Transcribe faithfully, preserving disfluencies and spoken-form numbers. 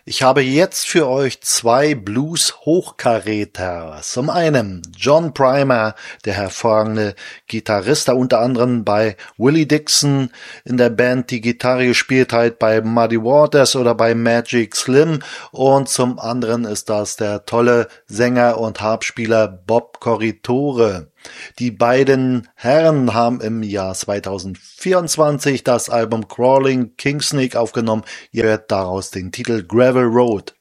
Ich habe jetzt für euch zwei Blues-Hochkaräter. Zum einen John Primer, der hervorragende Gitarrist, der unter anderem bei Willie Dixon in der Band die Gitarre gespielt hat, bei Muddy Waters oder bei Magic Slim. Und zum anderen ist das der tolle Sänger und Harpspieler Bob Corritore. Die beiden Herren haben im Jahr zweitausendvierundzwanzig das Album Crawling Kingsnake aufgenommen. Ihr hört daraus den Titel Gravel Road.